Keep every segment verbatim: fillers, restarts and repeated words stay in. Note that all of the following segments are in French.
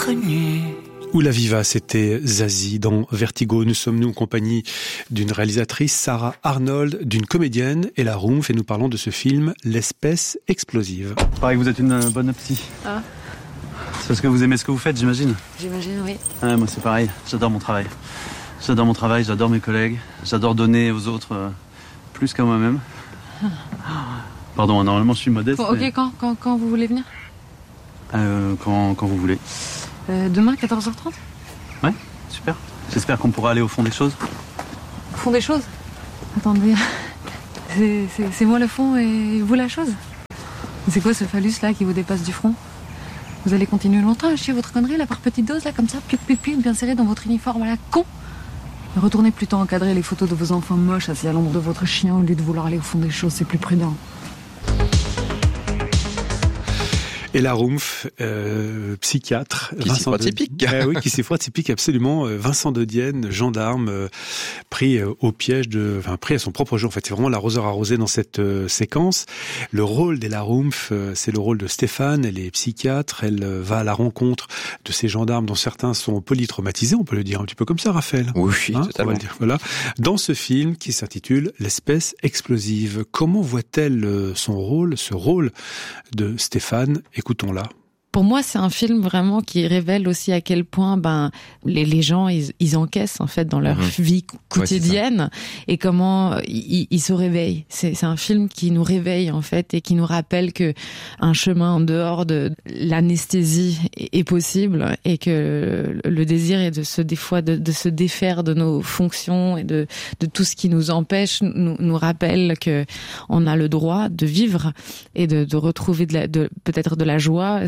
inconnue. Oula Viva, c'était Zazie dans Vertigo. Nous sommes nous en compagnie d'une réalisatrice, Sarah Arnold, d'une comédienne, Ella Rumpf, et nous parlons de ce film L'espèce explosive. Pareil que vous êtes une bonne psy. Ah. C'est parce que vous aimez ce que vous faites, j'imagine. J'imagine, oui. Ouais, moi c'est pareil, j'adore mon travail. J'adore mon travail, j'adore mes collègues, j'adore donner aux autres euh, plus qu'à moi-même. Pardon, normalement je suis modeste. Bon, ok, mais... quand, quand, quand vous voulez venir euh, quand, quand vous voulez. euh, Demain, quatorze heures trente. Ouais, super. J'espère qu'on pourra aller au fond des choses. Au fond des choses. Attendez, c'est, c'est, c'est moi le fond et vous la chose. C'est quoi ce phallus là qui vous dépasse du front? Vous allez continuer longtemps à chier votre connerie là par petites doses là comme ça, piou piou piou, bien serré dans votre uniforme à la con. Et retournez plutôt encadrer les photos de vos enfants moches assis à l'ombre de votre chien au lieu de vouloir aller au fond des choses, c'est plus prudent. Ella Rumpf, euh, psychiatre. Qui s'y frotte ses piques. Eh oui, qui s'y frotte ses piques, absolument. Vincent de Dienne, gendarme, euh, pris euh, au piège de, enfin, pris à son propre jeu. En fait, c'est vraiment l'arroseur arrosé dans cette euh, séquence. Le rôle d'Ella Rumpf, euh, c'est le rôle de Stéphane. Elle est psychiatre. Elle euh, va à la rencontre de ces gendarmes dont certains sont polytraumatisés. On peut le dire un petit peu comme ça, Raphaël. Oui, hein, totalement. on va le dire. Voilà. Dans ce film qui s'intitule L'espèce explosive, comment voit-elle euh, son rôle, ce rôle de Stéphane? Écoutons-la. Pour moi, c'est un film vraiment qui révèle aussi à quel point ben les, les gens ils, ils encaissent en fait dans leur mmh. vie quotidienne ouais, et comment ils, ils se réveillent. C'est, c'est un film qui nous réveille en fait et qui nous rappelle que un chemin en dehors de l'anesthésie est, est possible et que le désir est de se des fois de, de se défaire de nos fonctions et de de tout ce qui nous empêche nous, nous rappelle que on a le droit de vivre et de, de retrouver de la, de peut-être de la joie.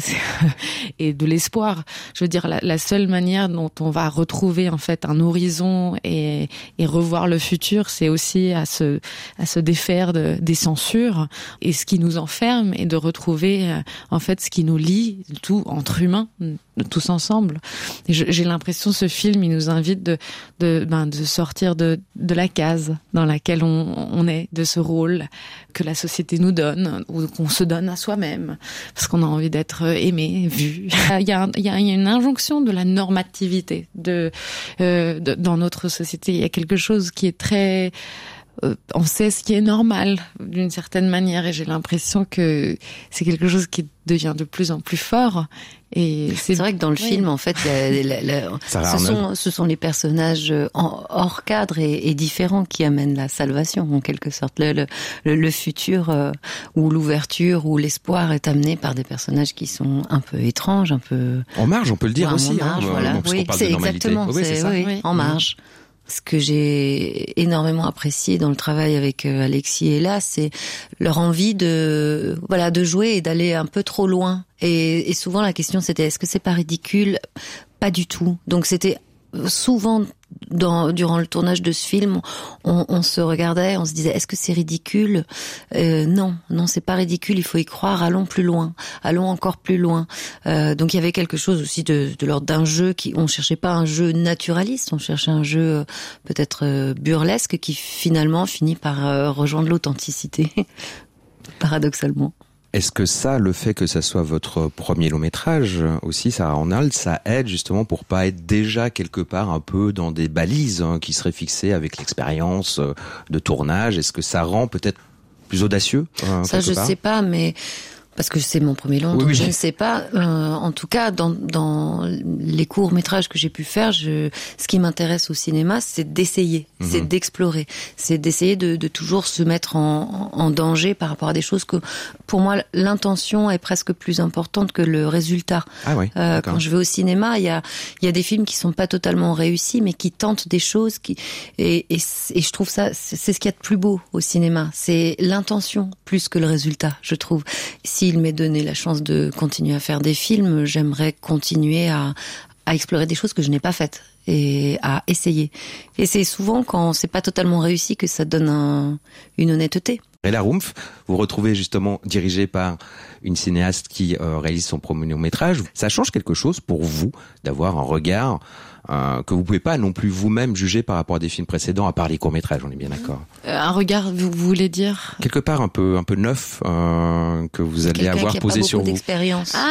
Et de l'espoir. Je veux dire, la, la seule manière dont on va retrouver en fait un horizon et, et revoir le futur, c'est aussi à se, à se défaire de, des censures et ce qui nous enferme et de retrouver euh, en fait ce qui nous lie tout entre humains, tous ensemble. Et je, j'ai l'impression ce film, il nous invite de, de, ben, de sortir de, de la case dans laquelle on, on est, de ce rôle que la société nous donne ou qu'on se donne à soi-même parce qu'on a envie d'être aimé, vu. Il y a, il y a une injonction de la normativité de, euh, de dans notre société. Il y a quelque chose qui est très euh, on sait ce qui est normal d'une certaine manière et j'ai l'impression que c'est quelque chose qui devient de plus en plus fort. Et c'est, c'est vrai que dans le oui. film, en fait, la, la, la, ce, sont, ce sont les personnages en, hors cadre et, et différents qui amènent la salvation, en quelque sorte. Le, le, le futur euh, ou l'ouverture ou l'espoir est amené par des personnages qui sont un peu étranges, un peu... En marge, on peut le dire aussi. En marge, hein, voilà. bon, Oui, c'est exactement, oui, c'est, c'est ça. Oui, oui. en marge. Ce que j'ai énormément apprécié dans le travail avec Alexis et Ella, c'est leur envie de, voilà, de jouer et d'aller un peu trop loin. Et, et souvent la question c'était est-ce que c'est pas ridicule? Pas du tout. Donc c'était souvent dans, durant le tournage de ce film, on, on se regardait, on se disait est-ce que c'est ridicule? euh, Non, non, c'est pas ridicule. Il faut y croire. Allons plus loin, allons encore plus loin. Euh, donc il y avait quelque chose aussi de, de l'ordre d'un jeu qui, on cherchait pas un jeu naturaliste, on cherchait un jeu peut-être burlesque qui finalement finit par rejoindre l'authenticité, paradoxalement. Est-ce que ça, le fait que ça soit votre premier long métrage aussi, Sarah Arnold, ça aide justement pour pas être déjà quelque part un peu dans des balises hein, qui seraient fixées avec l'expérience de tournage? Est-ce que ça rend peut-être plus audacieux euh, Ça, je part sais pas, mais parce que c'est mon premier long, oui, donc oui. je ne sais pas. Euh, en tout cas, dans, dans les courts métrages que j'ai pu faire, je, ce qui m'intéresse au cinéma, c'est d'essayer, mm-hmm. c'est d'explorer, c'est d'essayer de, de toujours se mettre en, en danger par rapport à des choses que, pour moi, l'intention est presque plus importante que le résultat. Ah oui, euh, quand je vais au cinéma, il y a, il y a des films qui sont pas totalement réussis, mais qui tentent des choses, qui et, et, et je trouve ça, c'est, c'est ce qu'il y a de plus beau au cinéma, c'est l'intention plus que le résultat, je trouve. Si il m'est donné la chance de continuer à faire des films, j'aimerais continuer à, à explorer des choses que je n'ai pas faites et à essayer. Et c'est souvent quand c'est pas totalement réussi que ça donne un, une honnêteté. Ella Rumpf, vous retrouvez justement dirigée par une cinéaste qui euh, réalise son premier long-métrage. Ça change quelque chose pour vous d'avoir un regard euh, que vous pouvez pas non plus vous-même juger par rapport à des films précédents, à part les courts-métrages, on est bien d'accord. Euh, un regard, vous voulez dire quelque part un peu un peu neuf euh, que vous allez Quelqu'un avoir qui a posé pas sur beaucoup vous. D'expérience. Ah,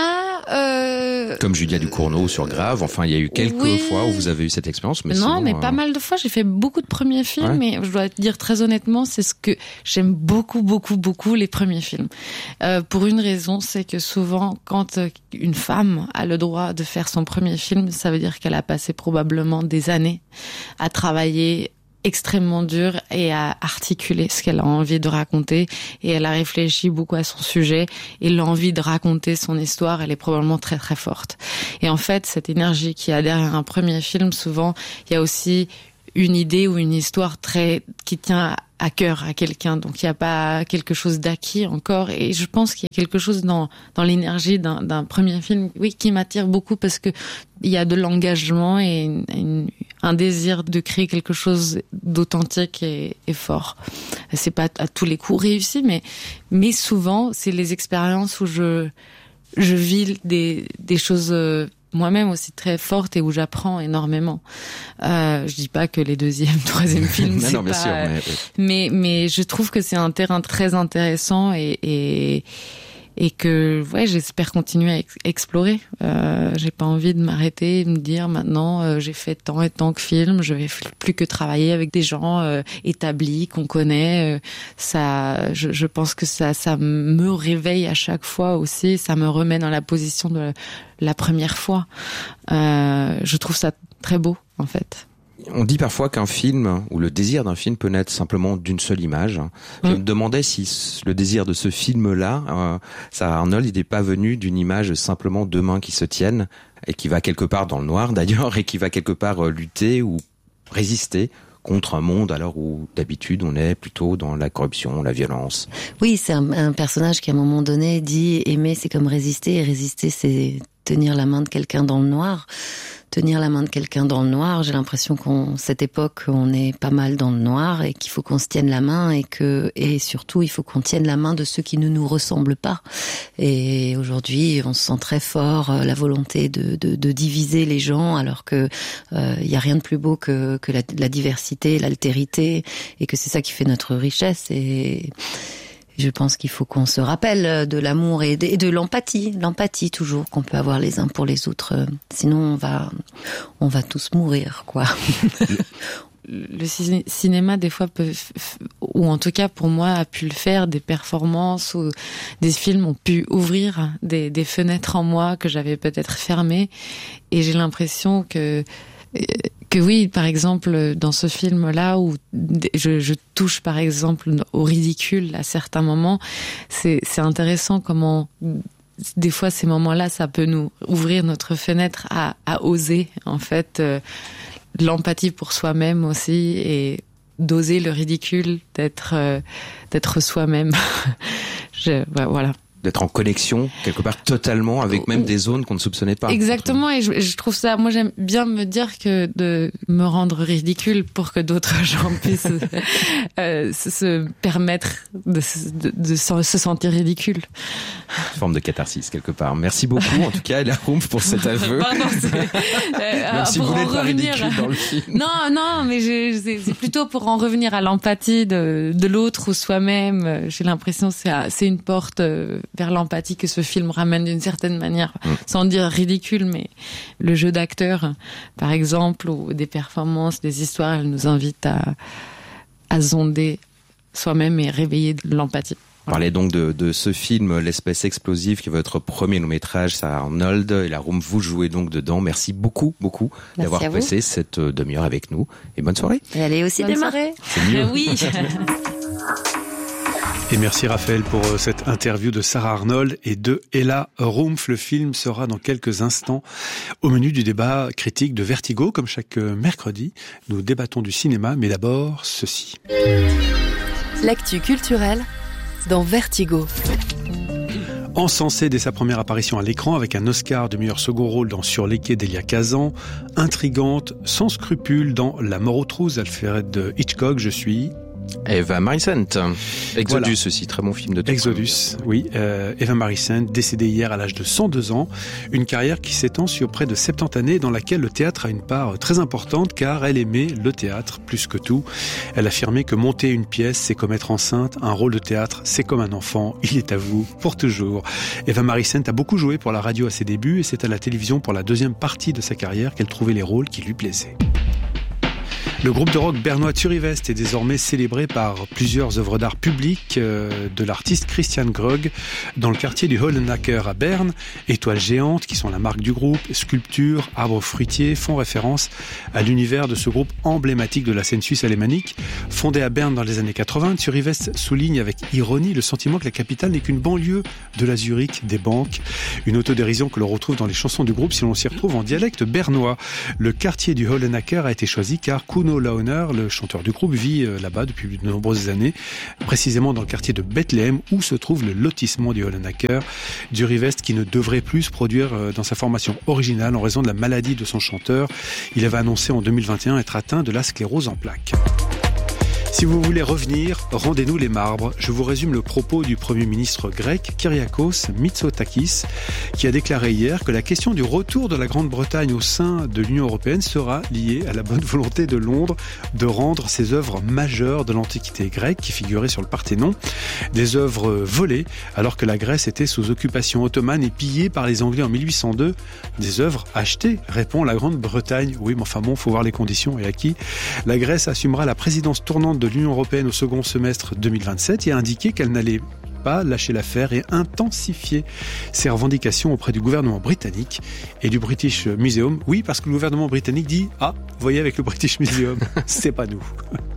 euh... Comme Julia Ducournau sur Grave. Enfin, il y a eu quelques oui. fois où vous avez eu cette expérience. Mais non, sinon, mais euh... pas mal de fois. J'ai fait beaucoup de premiers films, ouais. mais je dois te dire très honnêtement, c'est ce que j'aime beaucoup, beaucoup, beaucoup les premiers films. Euh, pour une raison, c'est que souvent, quand une femme a le droit de faire son premier film, ça veut dire qu'elle a passé probablement des années à travailler extrêmement dur et à articuler ce qu'elle a envie de raconter, et elle a réfléchi beaucoup à son sujet, et l'envie de raconter son histoire, elle est probablement très très forte. Et en fait, cette énergie qu'il y a derrière un premier film, souvent, il y a aussi une idée ou une histoire très qui tient à cœur à quelqu'un, donc il n'y a pas quelque chose d'acquis encore, et je pense qu'il y a quelque chose dans dans l'énergie d'un, d'un premier film, oui, qui m'attire beaucoup, parce que il y a de l'engagement et une, une, un désir de créer quelque chose d'authentique et, et fort. C'est pas à tous les coups réussi, mais mais souvent c'est les expériences où je je vis des des choses moi-même aussi très forte et où j'apprends énormément. Euh, je dis pas que les deuxième, troisième films, c'est non, bien pas. sûr, mais, mais mais je trouve que c'est un terrain très intéressant et et et que ouais, j'espère continuer à ex- explorer. Euh, j'ai pas envie de m'arrêter et de me dire maintenant euh, j'ai fait tant et tant de films, je vais plus que travailler avec des gens euh, établis qu'on connaît. Euh, ça, je, je pense que ça ça me réveille à chaque fois aussi, ça me remet dans la position de la première fois. Euh, je trouve ça très beau en fait. On dit parfois qu'un film, ou le désir d'un film, peut naître simplement d'une seule image. Je mmh. me demandais si le désir de ce film-là, euh, ça, Arnold, il n'est pas venu d'une image simplement deux mains qui se tiennent, et qui va quelque part dans le noir d'ailleurs, et qui va quelque part euh, lutter ou résister contre un monde alors où d'habitude on est plutôt dans la corruption, la violence. Oui, c'est un, un personnage qui à un moment donné dit aimer c'est comme résister, et résister c'est tenir la main de quelqu'un dans le noir. Tenir la main de quelqu'un dans le noir, j'ai l'impression qu'en cette époque, on est pas mal dans le noir et qu'il faut qu'on se tienne la main, et que et surtout il faut qu'on tienne la main de ceux qui ne nous ressemblent pas. Et aujourd'hui, on se sent très fort la volonté de de, de diviser les gens, alors que euh, y a rien de plus beau que que la, la diversité, l'altérité, et que c'est ça qui fait notre richesse. Et je pense qu'il faut qu'on se rappelle de l'amour et de, et de l'empathie, l'empathie toujours qu'on peut avoir les uns pour les autres. Sinon, on va, on va tous mourir, quoi. Le ciné- cinéma, des fois, peut, ou en tout cas pour moi, a pu le faire. Des performances ou des films ont pu ouvrir des, des fenêtres en moi que j'avais peut-être fermées. Et j'ai l'impression que que oui, par exemple, dans ce film-là, où je, je touche, par exemple, au ridicule à certains moments, c'est, c'est intéressant comment, des fois, ces moments-là, ça peut nous ouvrir notre fenêtre à, à oser, en fait, euh, l'empathie pour soi-même aussi, et d'oser le ridicule, d'être, euh, d'être soi-même. je, bah, voilà. D'être en connexion quelque part totalement avec même des zones qu'on ne soupçonnait pas. Exactement, et je, je trouve ça, moi j'aime bien me dire que de me rendre ridicule pour que d'autres gens puissent euh, se, se permettre de, de, de se sentir ridicule. Une forme de catharsis quelque part. Merci beaucoup en tout cas Ella Rumpf pour cet aveu. Pardon, c'est, euh, même si vous n'êtes pas revenir, ridicule dans le film. Non, non, mais je, c'est, c'est plutôt pour en revenir à l'empathie de, de l'autre ou soi-même. J'ai l'impression que c'est, c'est une porte vers l'empathie que ce film ramène d'une certaine manière, mmh. sans dire ridicule, mais le jeu d'acteur, par exemple, ou des performances, des histoires, elles nous invitent à, à sonder soi-même et réveiller de l'empathie. On parlait donc de, de ce film, L'espèce explosive, qui est votre premier long-métrage, ça Arnold, et la Rumpf, vous jouez donc dedans. Merci beaucoup, beaucoup Merci d'avoir passé cette demi-heure avec nous, et bonne soirée. Et allez aussi démarrer. C'est mieux. Oui. Et merci Raphaël pour cette interview de Sarah Arnold et de Ella Rumpf. Le film sera dans quelques instants au menu du débat critique de Vertigo. Comme chaque mercredi, nous débattons du cinéma, mais d'abord ceci. L'actu culturelle dans Vertigo. Encensée dès sa première apparition à l'écran avec un Oscar de meilleur second rôle dans Sur les quais d'Elia Kazan, intrigante, sans scrupules dans La mort aux trousses d'Alfred Hitchcock, je suis... Eva Marie Saint. Exodus voilà. Aussi, très bon film de Tom Exodus, Cruise. Oui. Euh, Eva Marie Saint, décédée hier à l'âge de cent deux ans. Une carrière qui s'étend sur près de soixante-dix années dans laquelle le théâtre a une part très importante car elle aimait le théâtre plus que tout. Elle affirmait que monter une pièce, c'est comme être enceinte. Un rôle de théâtre, c'est comme un enfant. Il est à vous pour toujours. Eva Marie Saint a beaucoup joué pour la radio à ses débuts et c'est à la télévision pour la deuxième partie de sa carrière qu'elle trouvait les rôles qui lui plaisaient. Le groupe de rock bernois Turivest est désormais célébré par plusieurs œuvres d'art publiques euh, de l'artiste Christian Grög dans le quartier du Hollenacker à Berne. Étoiles géantes, qui sont la marque du groupe, sculptures, arbres fruitiers, font référence à l'univers de ce groupe emblématique de la scène suisse alémanique. Fondé à Berne dans les années quatre-vingts, Turivest souligne avec ironie le sentiment que la capitale n'est qu'une banlieue de la Zurich des banques. Une autodérision que l'on retrouve dans les chansons du groupe si l'on s'y retrouve en dialecte bernois. Le quartier du Hollenacker a été choisi car Kuno Launer, le chanteur du groupe, vit là-bas depuis de nombreuses années, précisément dans le quartier de Bethléem où se trouve le lotissement du Hollenacker. Turivest qui ne devrait plus se produire dans sa formation originale en raison de la maladie de son chanteur. Il avait annoncé en deux mille vingt et un être atteint de la sclérose en plaques. Si vous voulez revenir, rendez-nous les marbres. Je vous résume le propos du Premier ministre grec, Kyriakos Mitsotakis, qui a déclaré hier que la question du retour de la Grande-Bretagne au sein de l'Union européenne sera liée à la bonne volonté de Londres de rendre ces œuvres majeures de l'Antiquité grecque qui figuraient sur le Parthénon, des œuvres volées alors que la Grèce était sous occupation ottomane et pillée par les Anglais en mille huit cent deux. Des œuvres achetées, répond la Grande-Bretagne. Oui, mais enfin bon, faut voir les conditions et à qui. La Grèce assumera la présidence tournante de l'Union européenne au second semestre deux mille vingt-sept et a indiqué qu'elle n'allait pas lâcher l'affaire et intensifier ses revendications auprès du gouvernement britannique et du British Museum. Oui, parce que le gouvernement britannique dit « Ah, vous voyez avec le British Museum, c'est pas nous ».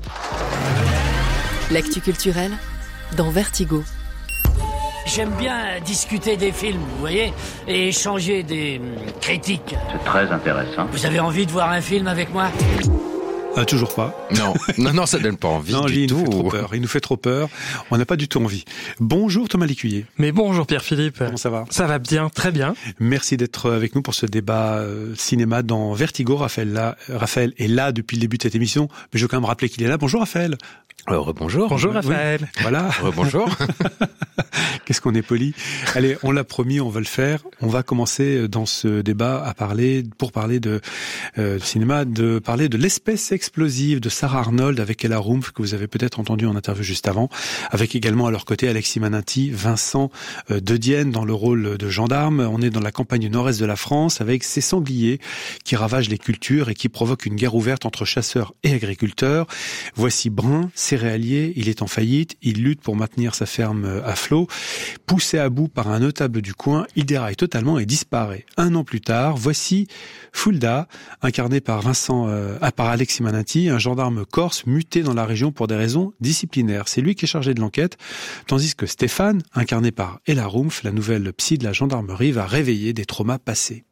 L'actu culturelle dans Vertigo. J'aime bien discuter des films, vous voyez, et échanger des hum, critiques. C'est très intéressant. Vous avez envie de voir un film avec moi ? Ah, toujours pas. Non, non, non, ça donne pas envie non, du lui, il tout. Nous fait trop peur. Il nous fait trop peur. On n'a pas du tout envie. Bonjour Thomas Lécuyer. Mais bonjour Pierre-Philippe. Comment ça va ? Ça va bien, très bien. Merci d'être avec nous pour ce débat euh, cinéma dans Vertigo. Raphaël, là, Raphaël est là depuis le début de cette émission, mais je veux quand même rappeler qu'il est là. Bonjour Raphaël. Alors, bonjour. Bonjour Raphaël. Oui, voilà. Bonjour. Qu'est-ce qu'on est poli. Allez, on l'a promis, on va le faire. On va commencer dans ce débat à parler, pour parler de, euh, de cinéma, de parler de L'espèce explosive de Sarah Arnold avec Ella Rumpf, que vous avez peut-être entendu en interview juste avant, avec également à leur côté Alexis Manenti, Vincent euh, De Dienne dans le rôle de gendarme. On est dans la campagne du nord-est de la France avec ces sangliers qui ravagent les cultures et qui provoquent une guerre ouverte entre chasseurs et agriculteurs. Voici Brun, céréalier, il est en faillite, il lutte pour maintenir sa ferme à flot. Poussé à bout par un notable du coin, il déraille totalement et disparaît. Un an plus tard, voici Fulda, incarné par Vincent, euh, par Alexis Manenti, un gendarme corse muté dans la région pour des raisons disciplinaires. C'est lui qui est chargé de l'enquête, tandis que Stéphane, incarné par Ella Rumpf, la nouvelle psy de la gendarmerie, va réveiller des traumas passés.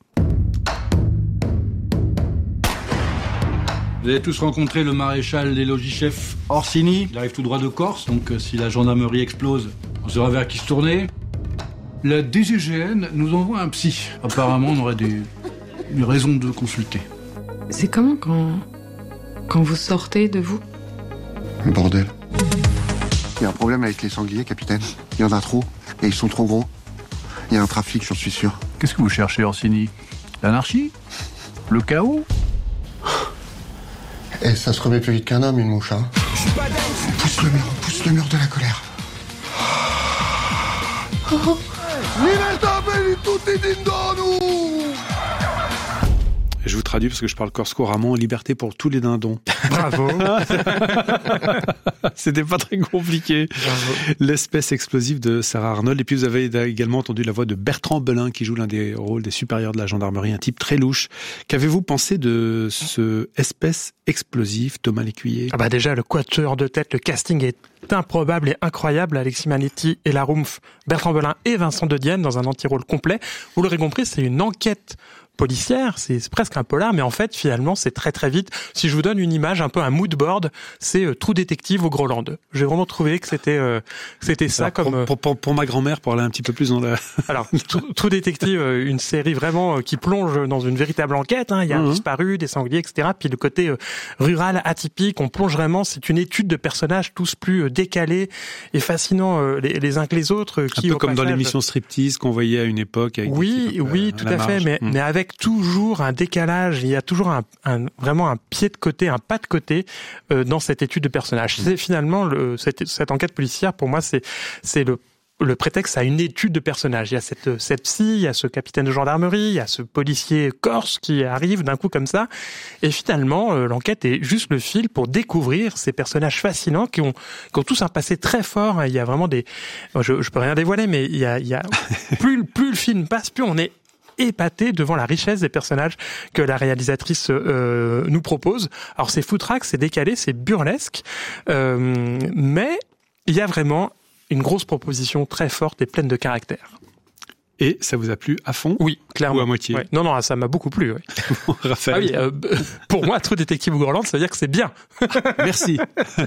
Vous avez tous rencontré le maréchal des logis-chefs Orsini. Il arrive tout droit de Corse, donc euh, si la gendarmerie explose, on saura vers qui se tourner. La D G G N nous envoie un psy. Apparemment, on aurait des, des raisons de consulter. C'est comment quand, quand vous sortez de vous ? Le bordel. Il y a un problème avec les sangliers, capitaine. Il y en a trop, et ils sont trop gros. Il y a un trafic, j'en suis sûr. Qu'est-ce que vous cherchez, Orsini ? L'anarchie ? Le chaos ? Et ça se remet plus vite qu'un homme, une mouche, hein. On pousse le mur, on pousse le mur de la colère. Oh. Je vous traduis parce que je parle corse couramment. Liberté pour tous les dindons. Bravo. C'était pas très compliqué. Bravo. L'espèce explosive de Sarah Arnold. Et puis vous avez également entendu la voix de Bertrand Belin qui joue l'un des rôles des supérieurs de la gendarmerie, un type très louche. Qu'avez-vous pensé de ce espèce explosive, Thomas Lécuyer ? Ah bah déjà, le quatuor de tête, le casting est improbable et incroyable. Alexis Manenti, Ella Rumpf, Bertrand Belin et Vincent De Dienne dans un anti-rôle complet. Vous l'aurez compris, c'est une enquête policière, c'est, c'est presque un polar, mais en fait, finalement, c'est très très vite. Si je vous donne une image, un peu un mood board, c'est euh, True Detective au Groenland. J'ai vraiment trouvé que c'était euh, que c'était ça. Alors, comme pour, pour, pour, pour ma grand-mère, pour aller un petit peu plus dans la. Alors, True Detective, une série vraiment euh, qui plonge dans une véritable enquête. Hein. Il y a mmh. un disparu, des sangliers, et cetera. Puis le côté euh, rural, atypique, on plonge vraiment. C'est une étude de personnages tous plus euh, décalés et fascinants euh, les, les uns que les autres. Euh, qui, un peu comme passage... dans l'émission Striptease qu'on voyait à une époque. Avec oui, peu, oui, euh, tout à, à fait, mais, mmh. mais avec toujours un décalage. Il y a toujours un, un vraiment un pied de côté, un pas de côté euh, dans cette étude de personnages. Mmh. C'est finalement le, cette, cette enquête policière. Pour moi, c'est c'est le le prétexte à une étude de personnages. Il y a cette, cette psy, il y a ce capitaine de gendarmerie, il y a ce policier corse qui arrive d'un coup comme ça. Et finalement, euh, l'enquête est juste le fil pour découvrir ces personnages fascinants qui ont, qui ont tous un passé très fort. Il y a vraiment des, je, je peux rien dévoiler, mais il y a, il y a, plus, plus le film passe, plus on est épaté devant la richesse des personnages que la réalisatrice euh, nous propose. Alors c'est foutraque, c'est décalé, c'est burlesque, euh, mais il y a vraiment une grosse proposition très forte et pleine de caractère. Et ça vous a plu à fond ? Oui, clairement. Ou à moitié ? Ouais. Non, non, ça m'a beaucoup plu. Oui. Raphaël. Ah oui, euh, pour moi, True Detective au Groenland, ça veut dire que c'est bien. Merci.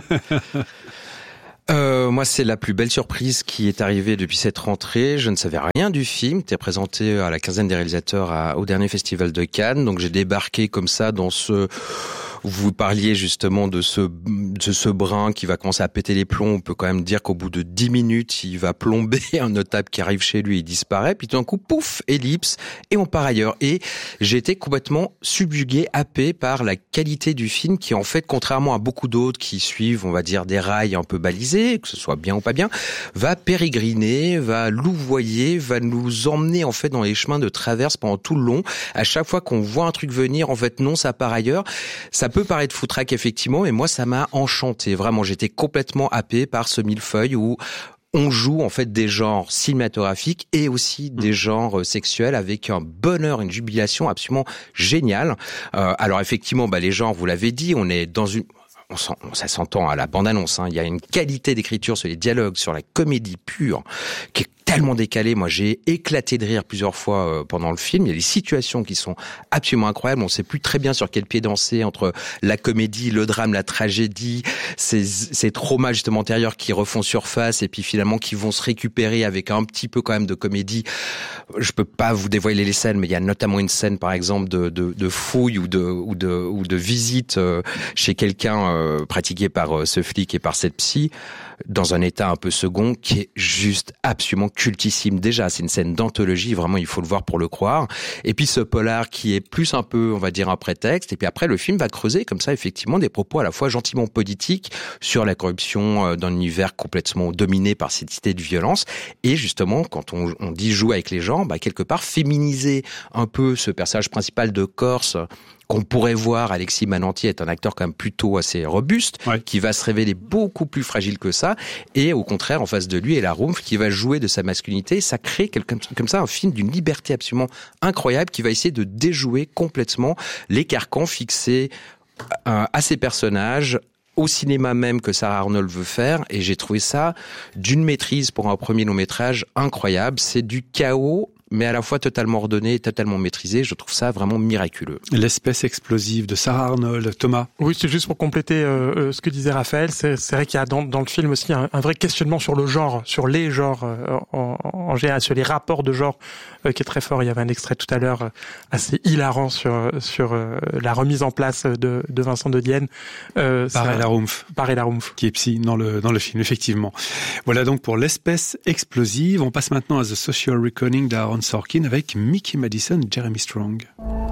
Euh, moi, c'est la plus belle surprise qui est arrivée depuis cette rentrée. Je ne savais rien du film. C'était présenté à la quinzaine des réalisateurs à, au dernier festival de Cannes. Donc, j'ai débarqué comme ça dans ce... Vous parliez justement de ce, de ce brin qui va commencer à péter les plombs. On peut quand même dire qu'au bout de dix minutes, il va plomber un notable qui arrive chez lui, il disparaît. Puis tout d'un coup, pouf, ellipse, et on part ailleurs. Et j'ai été complètement subjugué, happé par la qualité du film qui, en fait, contrairement à beaucoup d'autres qui suivent, on va dire, des rails un peu balisés, que ce soit bien ou pas bien, va pérégriner, va louvoyer, va nous emmener, en fait, dans les chemins de traverse pendant tout le long. À chaque fois qu'on voit un truc venir, en fait, non, ça part ailleurs. Ça peut paraître foutraque, effectivement, mais moi, ça m'a enchanté. Vraiment, j'étais complètement happé par ce millefeuille où on joue en fait des genres cinématographiques et aussi des genres sexuels avec un bonheur, une jubilation absolument géniale. Euh, alors effectivement, bah, les genres, vous l'avez dit, on est dans une... On sent, ça s'entend à la bande-annonce, hein. Il y a une qualité d'écriture sur les dialogues, sur la comédie pure, qui est tellement décalée. Moi, j'ai éclaté de rire plusieurs fois euh, pendant le film. Il y a des situations qui sont absolument incroyables. On ne sait plus très bien sur quel pied danser entre la comédie, le drame, la tragédie, ces, ces traumas justement antérieurs qui refont surface et puis finalement qui vont se récupérer avec un petit peu quand même de comédie. Je peux pas vous dévoiler les scènes, mais il y a notamment une scène, par exemple, de, de, de fouille ou de, ou de, ou de visite euh, chez quelqu'un euh, pratiqué par euh, ce flic et par cette psy, dans un état un peu second, qui est juste absolument cultissime. Déjà, c'est une scène d'anthologie, vraiment, il faut le voir pour le croire. Et puis ce polar qui est plus un peu, on va dire, un prétexte. Et puis après, le film va creuser comme ça, effectivement, des propos à la fois gentiment politiques sur la corruption euh, dans un univers complètement dominé par cette idée de violence. Et justement, quand on, on dit jouer avec les gens, bah, quelque part, féminiser un peu ce personnage principal de Corse, qu'on pourrait voir. Alexis Mananti est un acteur quand même plutôt assez robuste, ouais, qui va se révéler beaucoup plus fragile que ça, et au contraire, en face de lui, est la Rumpf qui va jouer de sa masculinité. Ça crée quelque, comme ça un film d'une liberté absolument incroyable qui va essayer de déjouer complètement les carcans fixés euh, à ces personnages, au cinéma même que Sarah Arnold veut faire, et j'ai trouvé ça d'une maîtrise pour un premier long métrage incroyable. C'est du chaos, mais à la fois totalement ordonné et totalement maîtrisé. Je trouve ça vraiment miraculeux. L'espèce explosive de Sarah Arnold. Thomas? Oui, c'est juste pour compléter euh, ce que disait Raphaël. C'est, c'est vrai qu'il y a dans, dans le film aussi un, un vrai questionnement sur le genre, sur les genres euh, en, en général, sur les rapports de genre euh, qui est très fort. Il y avait un extrait tout à l'heure euh, assez hilarant sur sur euh, la remise en place de, de Vincent de Dienne. Euh, Par la Rumpf. Par la Rumpf. Qui est psy dans le, dans le film, effectivement. Voilà donc pour l'espèce explosive. On passe maintenant à The Social Reckoning d'Aaron Sorkin avec Mickey Madison et Jeremy Strong.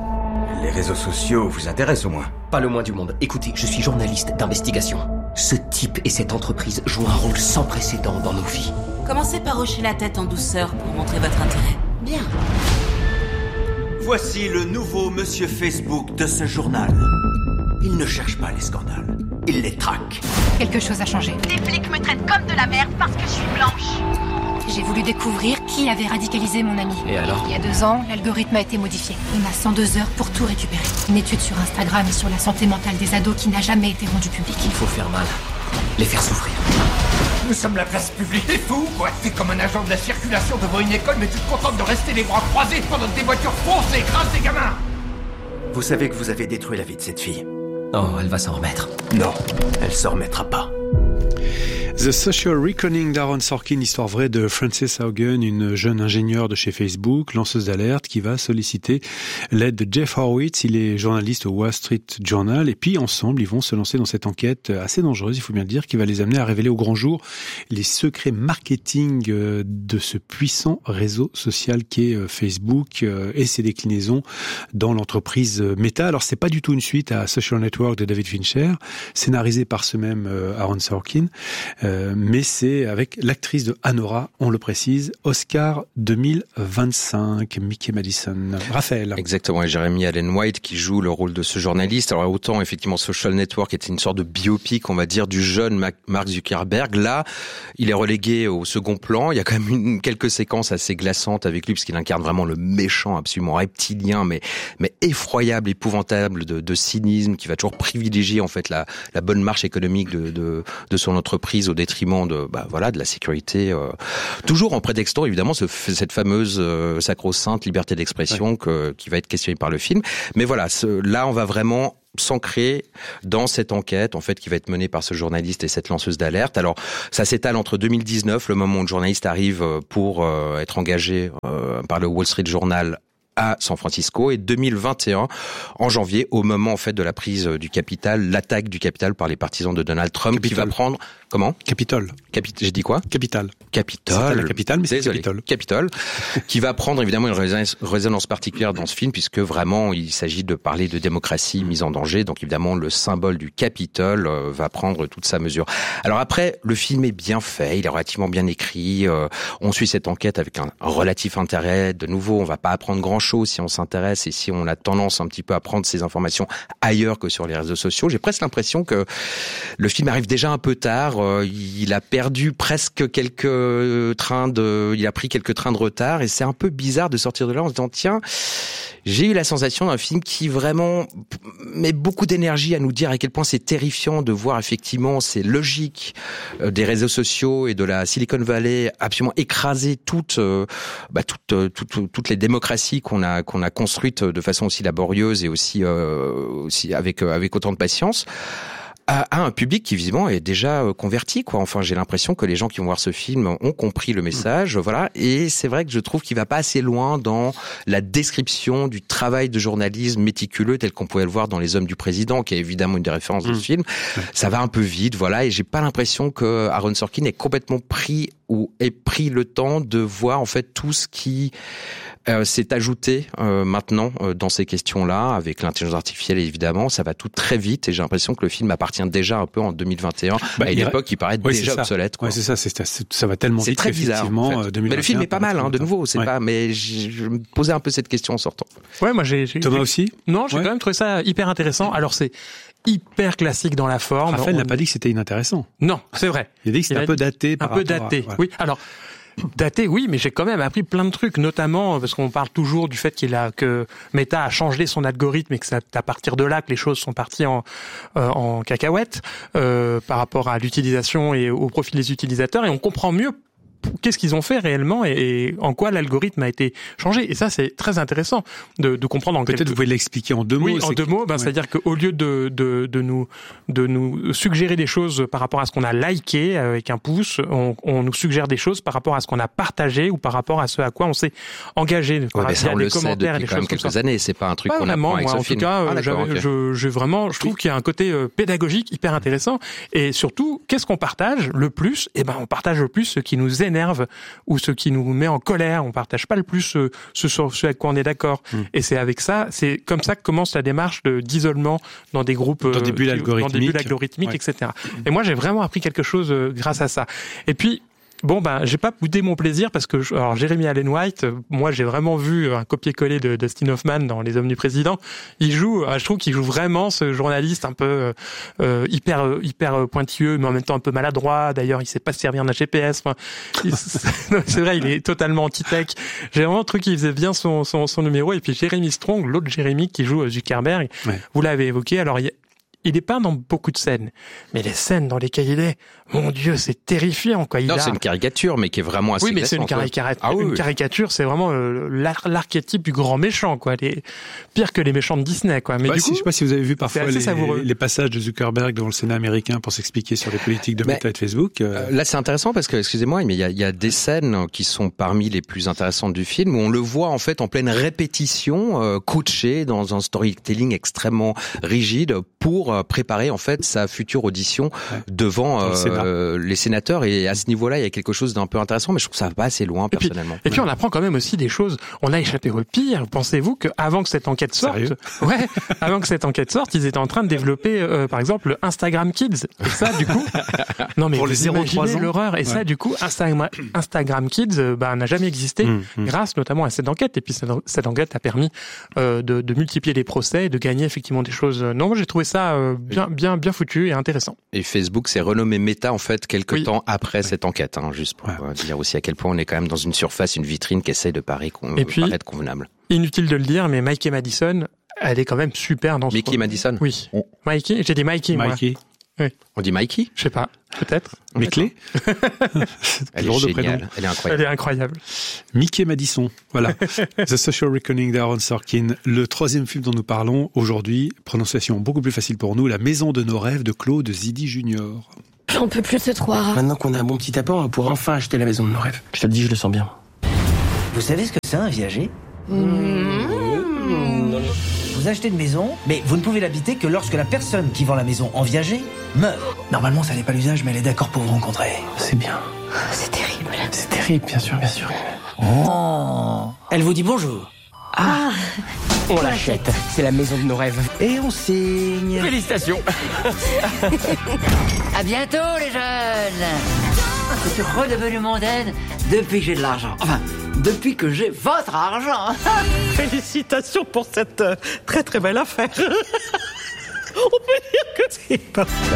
Les réseaux sociaux vous intéressent au moins? Pas le moins du monde. Écoutez, je suis journaliste d'investigation. Ce type et cette entreprise jouent un rôle sans précédent dans nos vies. Commencez par hocher la tête en douceur pour montrer votre intérêt. Bien. Voici le nouveau monsieur Facebook de ce journal. Il ne cherche pas les scandales, il les traque. Quelque chose a changé. Les flics me traitent comme de la merde parce que je suis blanche. J'ai voulu découvrir qui avait radicalisé mon ami. Et alors? Il y a deux ans, l'algorithme a été modifié. On a cent deux heures pour tout récupérer. Une étude sur Instagram et sur la santé mentale des ados qui n'a jamais été rendue publique. Il faut faire mal, les faire souffrir. Nous sommes la place publique. T'es fou, quoi? T'es comme un agent de la circulation devant une école, mais tu te contentes de rester les bras croisés pendant que des voitures foncent et écrasent des gamins. Vous savez que vous avez détruit la vie de cette fille. Oh, elle va s'en remettre. Non, elle s'en remettra pas. The Social Reckoning d'Aaron Sorkin, histoire vraie de Frances Haugen, une jeune ingénieure de chez Facebook, lanceuse d'alerte, qui va solliciter l'aide de Jeff Horowitz. Il est journaliste au Wall Street Journal. Et puis, ensemble, ils vont se lancer dans cette enquête assez dangereuse, il faut bien le dire, qui va les amener à révéler au grand jour les secrets marketing de ce puissant réseau social qu'est Facebook et ses déclinaisons dans l'entreprise Meta. Alors, c'est pas du tout une suite à Social Network de David Fincher, scénarisé par ce même Aaron Sorkin. Euh, mais c'est avec l'actrice de Anora, on le précise, Oscar deux mille vingt-cinq, Mickey Madison. Raphaël. Exactement, et Jeremy Allen White qui joue le rôle de ce journaliste. Alors autant effectivement Social Network était une sorte de biopic, on va dire, du jeune Mark Zuckerberg. Là, il est relégué au second plan. Il y a quand même une, quelques séquences assez glaçantes avec lui, parce qu'il incarne vraiment le méchant absolument reptilien, mais, mais effroyable, épouvantable de, de cynisme, qui va toujours privilégier en fait la, la bonne marche économique de, de, de son entreprise au détriment de, bah, voilà, de la sécurité, euh, toujours en prétextant évidemment ce, cette fameuse euh, sacro-sainte liberté d'expression ouais. que, qui va être questionnée par le film. Mais voilà, ce, là on va vraiment s'ancrer dans cette enquête en fait qui va être menée par ce journaliste et cette lanceuse d'alerte. Alors ça s'étale entre deux mille dix-neuf, le moment où le journaliste arrive pour euh, être engagé euh, par le Wall Street Journal à San Francisco, et deux mille vingt et un, en janvier, au moment en fait de la prise du Capitole, l'attaque du Capitole par les partisans de Donald Trump, Capitole. Qui va prendre comment Capitole. Capi... J'ai dit quoi Capitale. Capitole. C'est la capitale, mais c'est Désolé. Capitole. Capitole, qui va prendre évidemment une résonance, résonance particulière dans ce film, puisque vraiment il s'agit de parler de démocratie mise en danger. Donc évidemment le symbole du Capitole euh, va prendre toute sa mesure. Alors après, le film est bien fait, il est relativement bien écrit. Euh, on suit cette enquête avec un relatif intérêt. De nouveau, on va pas apprendre grand chose si on s'intéresse et si on a tendance un petit peu à prendre ces informations ailleurs que sur les réseaux sociaux. J'ai presque l'impression que le film arrive déjà un peu tard. Il a perdu presque quelques trains de, il a pris quelques trains de retard, et c'est un peu bizarre de sortir de là en se disant tiens, j'ai eu la sensation d'un film qui vraiment met beaucoup d'énergie à nous dire à quel point c'est terrifiant de voir effectivement ces logiques des réseaux sociaux et de la Silicon Valley absolument écraser toutes, bah, toutes, toutes, toutes les démocraties qu'on a qu'on a construites de façon aussi laborieuse et aussi euh, aussi avec avec autant de patience, à un public qui visiblement est déjà converti, quoi. Enfin, j'ai l'impression que les gens qui vont voir ce film ont compris le message, voilà. Et c'est vrai que je trouve qu'il va pas assez loin dans la description du travail de journalisme méticuleux tel qu'on pouvait le voir dans Les Hommes du Président, qui est évidemment une des références de ce film. Ça va un peu vite, voilà. Et j'ai pas l'impression que Aaron Sorkin ait complètement pris ou ait pris le temps de voir en fait tout ce qui Euh, c'est ajouté euh, maintenant euh, dans ces questions-là, avec l'intelligence artificielle évidemment, ça va tout très vite, et j'ai l'impression que le film appartient déjà un peu en deux mille vingt et un, bah, à une époque qui paraît oui, déjà obsolète. Quoi. Ouais, c'est ça, c'est, c'est, ça va tellement c'est vite. C'est très bizarre. En fait. Mais le film est pas mal, hein, de nouveau. C'est ouais. pas. Mais je, je me posais un peu cette question en sortant. Ouais, moi j'ai. j'ai Thomas j'ai, aussi. Non, j'ai ouais. quand même trouvé ça hyper intéressant. Alors c'est hyper classique dans la forme. Raphaël on... n'a pas dit que c'était inintéressant. Non, c'est vrai. Il a dit que c'était Il un peu daté. Un peu daté. À, voilà. Oui. Alors. Daté, oui, mais j'ai quand même appris plein de trucs, notamment parce qu'on parle toujours du fait qu'il a que Meta a changé son algorithme et que c'est à partir de là que les choses sont parties en euh, en cacahuète euh, par rapport à l'utilisation et au profil des utilisateurs, et on comprend mieux qu'est-ce qu'ils ont fait réellement et, et en quoi l'algorithme a été changé. Et ça, c'est très intéressant de, de comprendre en Peut-être quelques... vous pouvez l'expliquer en deux mots. Oui, en deux mots. Ben, ouais. C'est-à-dire qu'au lieu de, de, de, nous, de nous suggérer des choses par rapport à ce qu'on a liké avec un pouce, on, on nous suggère des choses par rapport à ce qu'on a partagé ou par rapport à ce à quoi on s'est engagé. Ouais, mais ça, on le sait depuis quand même quelques années. C'est pas un truc pas qu'on vraiment, apprend avec moi, ce en film. tout cas, ah, j'avais, okay. je, je vraiment, je trouve oui. qu'il y a un côté pédagogique hyper intéressant. Et surtout, qu'est-ce qu'on partage le plus? Eh ben, on partage le plus ce qui nous énerve ou ce qui nous met en colère. On partage pas le plus ce, ce, ce avec quoi on est d'accord. Mmh. Et c'est avec ça, c'est comme ça que commence la démarche de, d'isolement dans des groupes, dans des bulles algorithmiques, dans des bulles algorithmiques, ouais. et cetera. Et moi, j'ai vraiment appris quelque chose grâce à ça. Et puis, bon, ben, j'ai pas boudé mon plaisir parce que, alors, Jeremy Allen White, moi, j'ai vraiment vu un copier-coller de Dustin Hoffman dans Les Hommes du Président. Il joue, je trouve qu'il joue vraiment ce journaliste un peu, euh, hyper, hyper pointilleux, mais en même temps un peu maladroit. D'ailleurs, il sait pas se servir d'un G P S. Enfin, il, c'est vrai, il est totalement anti-tech. J'ai vraiment trouvé qu'il faisait bien son, son, son numéro. Et puis, Jeremy Strong, l'autre Jeremy qui joue Zuckerberg, ouais. vous l'avez évoqué. Alors, il il est pas dans beaucoup de scènes, mais les scènes dans lesquelles il est, mon Dieu, c'est terrifiant, quoi. Il non, a... c'est une caricature, mais qui est vraiment assez Oui, mais c'est une, caricature. Ah, oui, une oui. caricature, c'est vraiment euh, l'ar- l'archétype du grand méchant, quoi. Les... Pire que les méchants de Disney, quoi. Mais bah, du si, coup, je sais pas si vous avez vu parfois les, les passages de Zuckerberg devant le Sénat américain pour s'expliquer sur les politiques de Meta et de Facebook. Euh... Là, c'est intéressant parce que, excusez-moi, mais il y a, il y a des scènes qui sont parmi les plus intéressantes du film où on le voit en fait en pleine répétition, euh, coaché dans un storytelling extrêmement rigide pour euh, préparer en fait sa future audition ouais. devant euh, les sénateurs. Et à ce niveau-là, il y a quelque chose d'un peu intéressant, mais je trouve que ça va pas assez loin, personnellement. Et puis, et puis on apprend quand même aussi des choses. On a échappé au pire. Pensez-vous qu'avant que cette enquête sorte, Sérieux ouais, avant que cette enquête sorte, ils étaient en train de développer, euh, par exemple, Instagram Kids. Et ça, du coup, non mais pour les zéro trois ans, l'horreur. Et ouais. ça, du coup, Instagram, Instagram Kids, euh, bah, n'a jamais existé, mmh, mmh. grâce notamment à cette enquête. Et puis cette, cette enquête a permis euh, de, de multiplier les procès et de gagner effectivement des choses. Non, moi j'ai trouvé ça euh, bien, bien, bien foutu et intéressant. Et Facebook s'est renommé Meta en fait quelques oui. temps après cette enquête, hein, juste pour ouais. dire aussi à quel point on est quand même dans une surface, une vitrine qui essaye de paraître, con- et puis, paraître convenable. Inutile de le dire, mais Mikey Madison, elle est quand même super dans ce Mickey Madison. Oui. Oh. Mikey, j'ai dit Mikey, Mikey. moi. Oui. On dit Mikey? Je sais pas, peut-être. Mes clés. Elle est géniale, elle est incroyable. Elle est incroyable. Mickey Madison, voilà. The Social Reckoning d'Aaron Sorkin, le troisième film dont nous parlons aujourd'hui, prononciation beaucoup plus facile pour nous, La Maison de nos rêves de Claude Zidi Junior. J'en peux plus de ce trou à rats. Maintenant qu'on a un bon petit apport, on pourra enfin acheter la maison de nos rêves. Je te le dis, je le sens bien. Vous savez ce que c'est un viager ? Mmh. Vous achetez une maison, mais vous ne pouvez l'habiter que lorsque la personne qui vend la maison en viager meurt. Normalement, ça n'est pas l'usage, mais elle est d'accord pour vous rencontrer. C'est bien. C'est terrible. C'est terrible, bien sûr, bien sûr. Oh. Elle vous dit bonjour. Ah. On l'achète. C'est la maison de nos rêves. Et on signe. Félicitations. À bientôt, les jeunes. Je suis redevenu mondaine depuis que j'ai de l'argent. Enfin, depuis que j'ai votre argent. Félicitations pour cette euh, très très belle affaire. On peut dire que c'est parfait.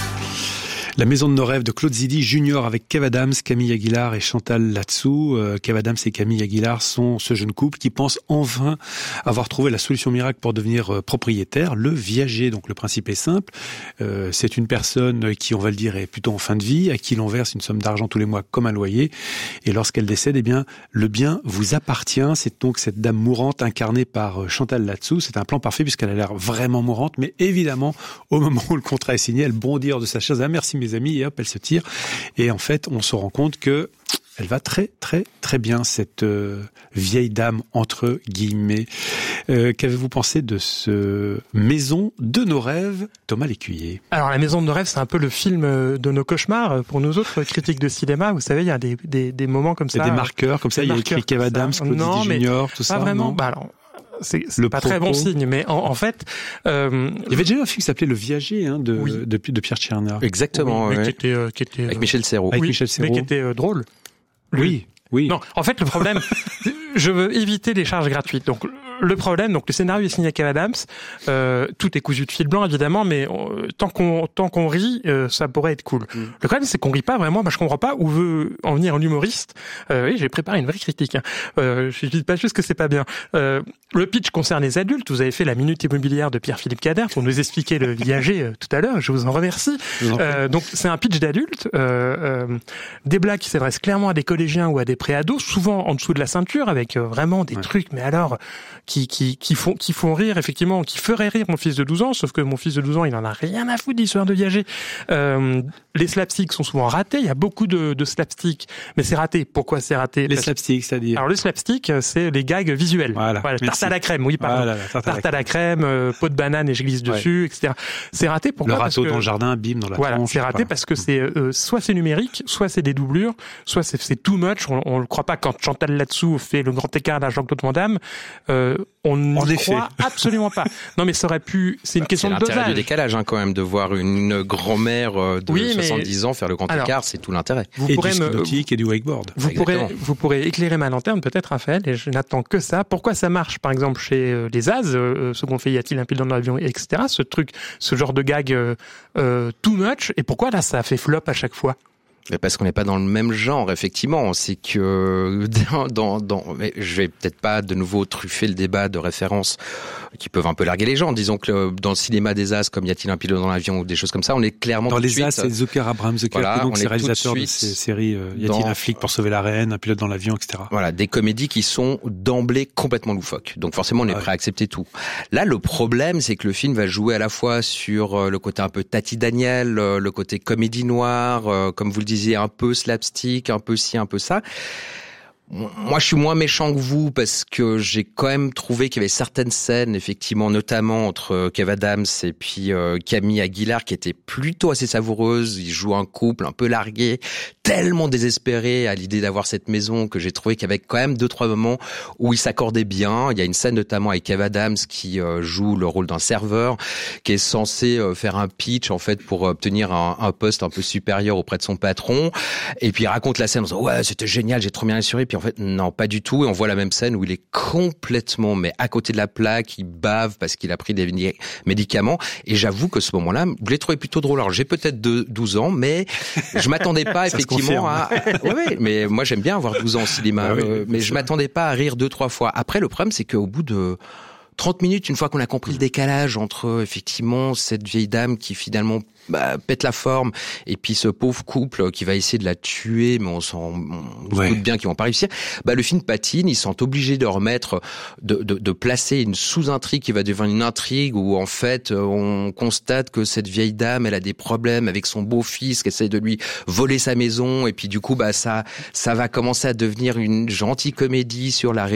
La Maison de nos rêves de Claude Zidi Junior avec Kev Adams, Camille Aguilar et Chantal Latsou. Euh, Kev Adams et Camille Aguilar sont ce jeune couple qui pense enfin avoir trouvé la solution miracle pour devenir euh, propriétaire, le viager. Donc le principe est simple. Euh, c'est une personne qui, on va le dire, est plutôt en fin de vie, à qui l'on verse une somme d'argent tous les mois comme un loyer. Et lorsqu'elle décède, eh bien, le bien vous appartient. C'est donc cette dame mourante incarnée par euh, Chantal Latsou. C'est un plan parfait puisqu'elle a l'air vraiment mourante. Mais évidemment, au moment où le contrat est signé, elle bondit hors de sa chaise. Ah, merci mes amis, et hop, elle se tire. Et en fait, on se rend compte que elle va très, très, très bien, cette euh, vieille dame, entre guillemets. Euh, qu'avez-vous pensé de ce Maison de nos rêves, Thomas Lécuyer? Alors, La Maison de nos rêves, c'est un peu le film de nos cauchemars. Pour nous autres critiques de cinéma, vous savez, il y a des, des, des moments comme ça. Il y a des marqueurs, comme ça, il y a écrit Kev Adams, Claude Zidi Junior, tout ça. Pas vraiment. Non bah alors, c'est, c'est le pas propos. Très bon signe, mais en, en fait, euh, il y avait déjà un film qui s'appelait Le Viager, hein, de, oui. de, de, de Pierre Tchernia. Exactement, oui, mais ouais. qui était, euh, qui était, avec Michel Serrault. Oui, avec Michel Serrault. Mais qui était euh, drôle. Lui. Oui, oui. Non, en fait, le problème, je veux éviter les charges gratuites. Donc, le problème, donc le scénario est signé à Kev Adams. Euh, tout est cousu de fil blanc, évidemment, mais euh, tant qu'on tant qu'on rit, euh, ça pourrait être cool. Mm. Le problème, c'est qu'on rit pas vraiment. Moi, je comprends pas où veut en venir un humoriste. Euh, oui, j'ai préparé une vraie critique. Hein. Euh, je dis pas juste que c'est pas bien. Euh, le pitch concerne les adultes. Vous avez fait la minute immobilière de Pierre-Philippe Cader pour nous expliquer le viager euh, tout à l'heure. Je vous en remercie. Euh, donc, c'est un pitch d'adultes. Euh, euh, des blagues qui s'adressent clairement à des collégiens ou à des préados, souvent en dessous de la ceinture, avec euh, vraiment des ouais. trucs. Mais alors. Qui, qui, qui font, qui font rire, effectivement, qui feraient rire mon fils de douze ans, sauf que mon fils de douze ans, il en a rien à foutre d'histoire de viager. Euh, les slapsticks sont souvent ratés, il y a beaucoup de, de slapsticks, mais c'est raté. Pourquoi c'est raté? Les Parce... slapsticks, c'est-à-dire? Alors, les slapsticks, c'est les gags visuels. Voilà. voilà tarte à la crème, oui, pardon. Voilà, tarte, tarte à la crème, euh, pot de banane et je glisse dessus, ouais. et cetera. C'est raté pourquoi? Le râteau que... dans le jardin, bim, dans la Voilà, tronche. c'est raté parce que c'est, euh, soit c'est numérique, soit c'est des doublures, soit c'est, c'est too much. On, on le croit pas quand Chantal Latsou fait le grand écart à Jean-Claude Van Damme. Euh, on n'y croit absolument pas. Non, mais ça aurait pu. C'est une bah, question c'est de dosage. C'est l'intérêt du décalage, hein, quand même, de voir une grand-mère de oui, soixante-dix ans faire le grand alors, écart, c'est tout l'intérêt. Vous et pourrez du ski nautique et du wakeboard. Vous pourrez, vous pourrez éclairer ma lanterne, peut-être, Raphaël, et je n'attends que ça. Pourquoi ça marche, par exemple, chez les Az, euh, ce qu'on fait, y a-t-il un pilote dans l'avion, et cetera. Ce truc, ce genre de gag euh, euh, too much, et pourquoi là, ça a fait flop à chaque fois? Mais parce qu'on n'est pas dans le même genre, effectivement. C'est que dans, dans, dans mais je vais peut-être pas de nouveau truffer le débat de références qui peuvent un peu larguer les gens. Disons que dans le cinéma des As, comme Y a-t-il un pilote dans l'avion ou des choses comme ça, on est clairement dans tout de les suite, As, c'est Zucker, Abraham Zucker, voilà, donc c'est réalisateur de, de ces séries. Euh, y a-t-il dans... un flic pour sauver la reine, un pilote dans l'avion, et cetera. Voilà, des comédies qui sont d'emblée complètement loufoques. Donc forcément, on est ah prêt ouais. à accepter tout. Là, le problème, c'est que le film va jouer à la fois sur le côté un peu Tati Daniel, le côté comédie noire, comme vous le disiez, un peu slapstick, un peu ci, un peu ça. Moi, je suis moins méchant que vous parce que j'ai quand même trouvé qu'il y avait certaines scènes, effectivement, notamment entre Kev Adams et puis euh, Camille Aguilar, qui étaient plutôt assez savoureuses. Ils jouent un couple un peu largué, tellement désespéré à l'idée d'avoir cette maison que j'ai trouvé qu'il y avait quand même deux trois moments où ils s'accordaient bien. Il y a une scène notamment avec Kev Adams qui euh, joue le rôle d'un serveur, qui est censé euh, faire un pitch en fait pour obtenir un, un poste un peu supérieur auprès de son patron. Et puis il raconte la scène en disant ouais c'était génial, j'ai trop bien assuré. Puis en fait, non, pas du tout. Et on voit la même scène où il est complètement, mais à côté de la plaque, il bave parce qu'il a pris des médicaments. Et j'avoue que ce moment-là, je l'ai trouvé plutôt drôle. Alors, j'ai peut-être douze ans, mais je m'attendais pas effectivement à... Ouais, ouais, mais moi, j'aime bien avoir douze ans au cinéma. Ah oui, euh, mais je m'attendais pas à rire deux, trois fois. Après, le problème, c'est qu'au bout de trente minutes, une fois qu'on a compris le décalage entre, effectivement, cette vieille dame qui finalement bah, pète la forme, et puis ce pauvre couple qui va essayer de la tuer, mais on s'en on ouais. se doute bien qu'ils vont pas réussir. Bah le film patine, ils sont obligés de remettre, de, de, de placer une sous-intrigue qui va devenir une intrigue où en fait on constate que cette vieille dame, elle a des problèmes avec son beau-fils qui essaie de lui voler sa maison, et puis du coup bah ça ça va commencer à devenir une gentille comédie sur la